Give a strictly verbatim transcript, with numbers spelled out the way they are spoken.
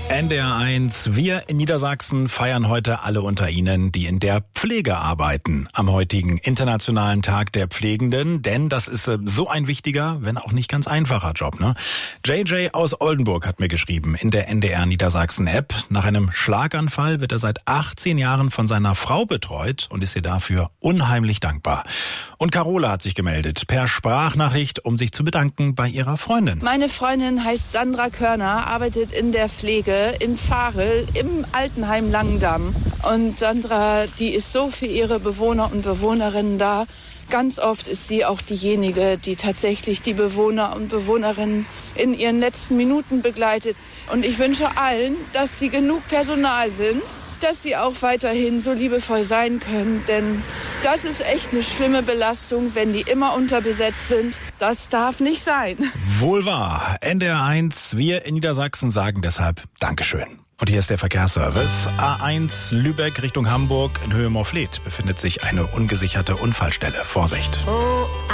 N D R eins, wir in Niedersachsen feiern heute alle unter Ihnen, die in der Pflege arbeiten, am heutigen Internationalen Tag der Pflegenden, denn das ist so ein wichtiger, wenn auch nicht ganz einfacher Job, ne? J J aus Oldenburg hat mir geschrieben in der N D R Niedersachsen App, nach einem Schlaganfall wird er seit achtzehn Jahren von seiner Frau betreut und ist ihr dafür unheimlich dankbar. Und Carola hat sich gemeldet per Sprachnachricht, um sich zu bedanken bei ihrer Freundin. Meine Freundin heißt Sandra Körner, arbeitet in der Pflege in Varel im Altenheim Langendamm. Und Sandra, die ist so für ihre Bewohner und Bewohnerinnen da. Ganz oft ist sie auch diejenige, die tatsächlich die Bewohner und Bewohnerinnen in ihren letzten Minuten begleitet. Und ich wünsche allen, dass sie genug Personal sind, dass sie auch weiterhin so liebevoll sein können. Denn das ist echt eine schlimme Belastung, wenn die immer unterbesetzt sind. Das darf nicht sein. Wohl wahr. N D R eins, wir in Niedersachsen sagen deshalb Dankeschön. Und hier ist der Verkehrsservice. A eins Lübeck Richtung Hamburg in Höhe Morfleet befindet sich eine ungesicherte Unfallstelle. Vorsicht. Oh.